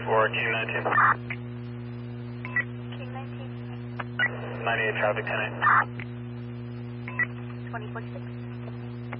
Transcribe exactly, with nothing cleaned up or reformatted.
for King nineteen. King nineteen. ninety-eight traffic ten eight. twenty forty-six.